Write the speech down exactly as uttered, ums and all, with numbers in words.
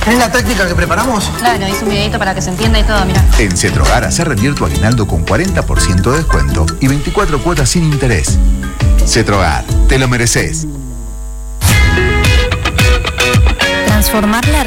¿Tenés la táctica que preparamos? Claro, hice un videito para que se entienda y todo, mirá. En Cetrogar, hacé rendir tu aguinaldo con cuarenta por ciento de descuento y veinticuatro cuotas sin interés. Cetrogar, te lo mereces. Transformar la